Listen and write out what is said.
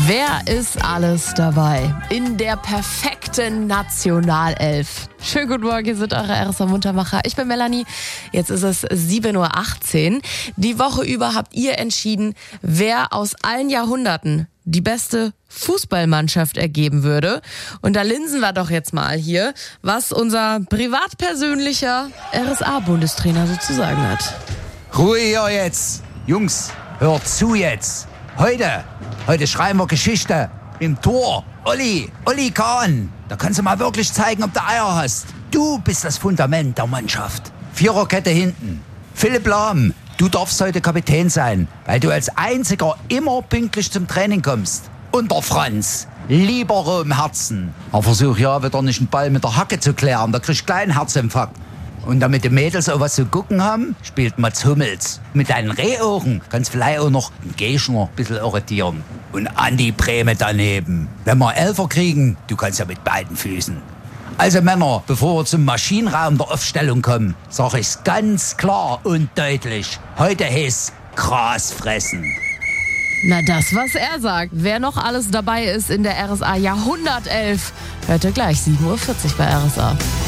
Wer ist alles dabei in der perfekten Nationalelf? Schönen guten Morgen, hier sind eure RSA Muntermacher. Ich bin Melanie, jetzt ist es 7:18 Uhr. Die Woche über habt ihr entschieden, wer aus allen Jahrhunderten die beste Fußballmannschaft ergeben würde. Und da linsen wir doch jetzt mal hier, was unser privatpersönlicher RSA-Bundestrainer so zu sagen hat. Ruhe hier jetzt. Jungs, hört zu jetzt. Heute schreiben wir Geschichte. Im Tor. Olli Kahn. Da kannst du mal wirklich zeigen, ob du Eier hast. Du bist das Fundament der Mannschaft. Viererkette hinten. Philipp Lahm, du darfst heute Kapitän sein, weil du als einziger immer pünktlich zum Training kommst. Und der Franz, lieber im Herzen. Aber versuch ja wieder nicht einen Ball mit der Hacke zu klären, da kriegst du kleinen Herzinfarkt. Und damit die Mädels auch was zu gucken haben, spielt Mats Hummels. Mit deinen Rehaugen kannst du vielleicht auch noch einen Geischner ein bisschen irritieren. Und Andi Brehme daneben. Wenn wir Elfer kriegen, du kannst ja mit beiden Füßen. Also Männer, bevor wir zum Maschinenraum der Aufstellung kommen, sag ich's ganz klar und deutlich. Heute heißt Gras fressen. Na, das, was er sagt. Wer noch alles dabei ist in der RSA Jahrhundertelf, hört ihr gleich 7:40 Uhr bei RSA.